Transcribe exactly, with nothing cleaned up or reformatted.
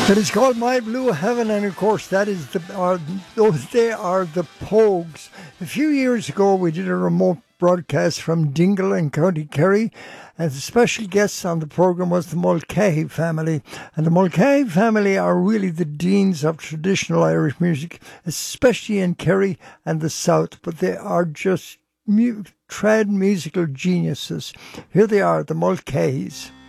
It is called My Blue Heaven, and of course that is the are, those they are the Pogues. A few years ago we did a remote broadcast from Dingle in County Kerry, and the special guests on the programme was the Mulcahy family. And the Mulcahy family are really the deans of traditional Irish music, especially in Kerry and the South, but they are just mu- trad musical geniuses. Here they are, the Mulcahys.